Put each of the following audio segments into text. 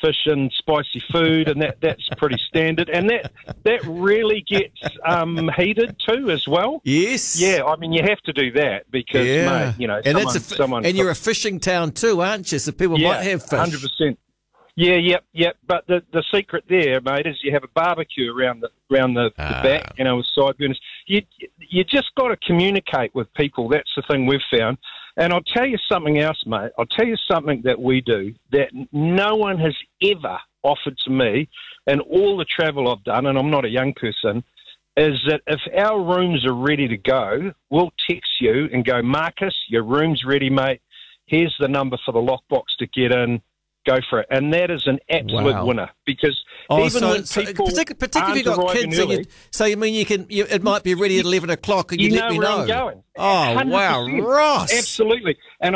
fish and spicy food, and that's pretty standard. And that really gets heated too as well. Yes. Yeah, I mean, you have to do that because, mate, you know, and you're a fishing town too, aren't you? So people might have fish. 100%. Yeah, yep. But the secret there, mate, is you have a barbecue around the back, you know, with side burners. You just got to communicate with people. That's the thing we've found. And I'll tell you something else, mate. I'll tell you something that we do that no one has ever offered to me, and all the travel I've done, and I'm not a young person, is that if our rooms are ready to go, we'll text you and go, Marcus, your room's ready, mate. Here's the number for the lockbox to get in. Go for it. And that is an absolute winner because even when people particularly if you've got kids, early, so you mean it might be ready at 11 o'clock and you let me know. I'm going. Oh, 100%. wow, Ross. Absolutely. And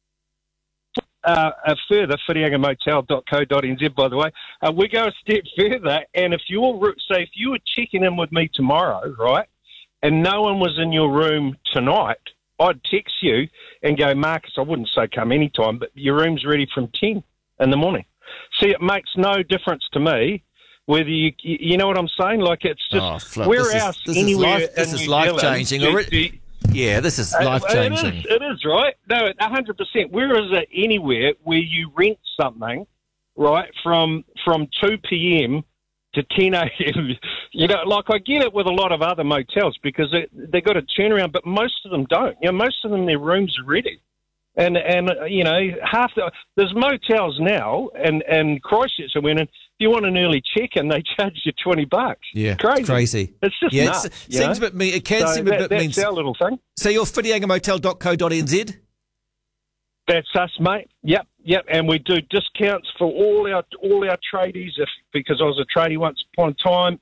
I'll further, whitiangamotel.co.nz, by the way, we go a step further, and if you were checking in with me tomorrow, right, and no one was in your room tonight, I'd text you and go, Marcus, I wouldn't say come anytime, but your room's ready from 10 in the morning. See, it makes no difference to me whether you know what I'm saying? Like, it's just, where else anywhere this is life-changing. Yeah, this is life-changing. It is, right? No, 100%. Where is it anywhere where you rent something, right, from 2 p.m. to 10 a.m.? You know, like, I get it with a lot of other motels because they got a turnaround, but most of them don't. You know, most of them, their rooms are ready. And you know, there's motels now, and Christchurch, I went in, if you want an early check-in, they charge you $20. Yeah, crazy. It's just nuts. Seems a bit mean. It can seem a bit mean. That's our little thing. So you're whitiangamotel.co.nz? That's us, mate. Yep. And we do discounts for all our tradies, because I was a tradie once upon a time.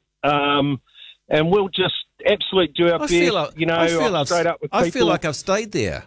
And we'll just absolutely do our best. Straight up with people. I feel like I've stayed there.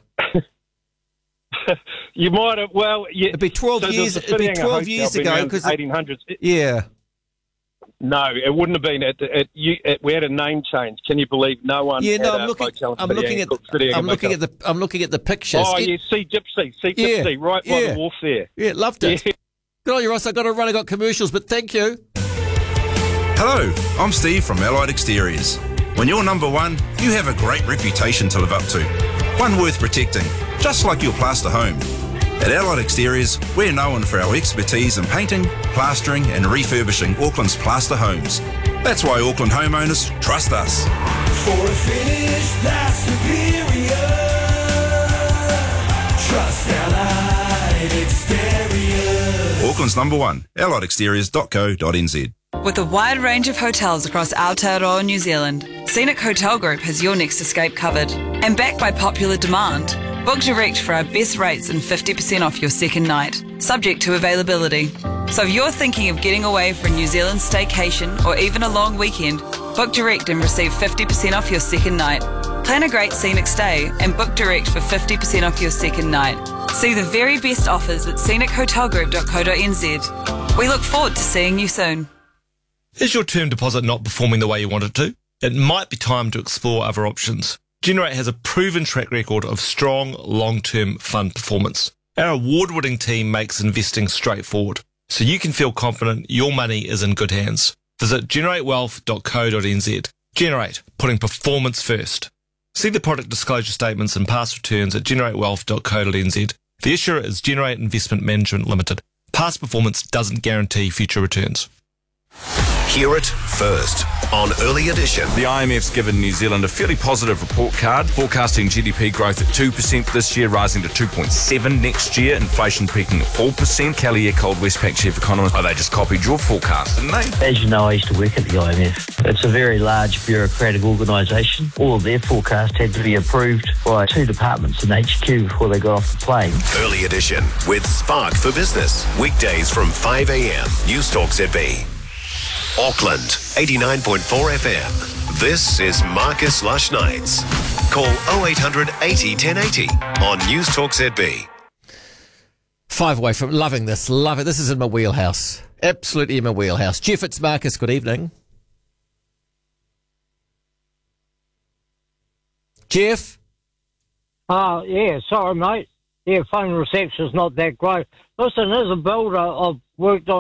You might have. Well, yeah. It'd be 12 years. It'd be 12 years ago because 1800s. Yeah. No, it wouldn't have been. We had a name change. Can you believe? No one. Yeah, no. I'm looking at the pictures. Oh, yeah. See Gypsy, right by the wharf there. Yeah, loved it. Yeah. Good on you, Ross. I got to run. I got commercials, but thank you. Hello, I'm Steve from Allied Exteriors. When you're number one, you have a great reputation to live up to. One worth protecting, just like your plaster home. At Allied Exteriors, we're known for our expertise in painting, plastering and refurbishing Auckland's plaster homes. That's why Auckland homeowners trust us. For a finish that's superior, trust Allied Exteriors. Auckland's number one, alliedexteriors.co.nz. With a wide range of hotels across Aotearoa, New Zealand, Scenic Hotel Group has your next escape covered. And backed by popular demand, book direct for our best rates and 50% off your second night, subject to availability. So if you're thinking of getting away for a New Zealand staycation or even a long weekend, book direct and receive 50% off your second night. Plan a great scenic stay and book direct for 50% off your second night. See the very best offers at scenichotelgroup.co.nz. We look forward to seeing you soon. Is your term deposit not performing the way you want it to? It might be time to explore other options. Generate has a proven track record of strong, long-term fund performance. Our award-winning team makes investing straightforward, so you can feel confident your money is in good hands. Visit generatewealth.co.nz. Generate, putting performance first. See the product disclosure statements and past returns at generatewealth.co.nz. The issuer is Generate Investment Management Limited. Past performance doesn't guarantee future returns. Hear it first on Early Edition. The IMF's given New Zealand a fairly positive report card, forecasting GDP growth at 2% this year, rising to 2.7% next year, inflation peaking at 4%. Kelly Eckhold, Westpac chief economist. Oh, they just copied your forecast, didn't they? As you know, I used to work at the IMF. It's a very large bureaucratic organisation. All of their forecasts had to be approved by 2 departments in HQ before they got off the plane. Early Edition with Spark for Business. Weekdays from 5 a.m. News Talk ZB. Auckland, 89.4 FM. This is Marcus Lush Nights. Call 0800 80 1080 on News Talk ZB. 5 away from loving this. Love it. This is in my wheelhouse. Absolutely in my wheelhouse. Jeff, it's Marcus. Good evening. Jeff? Oh, yeah. Sorry, mate. Yeah, phone reception's not that great. Listen, as a builder, I've worked on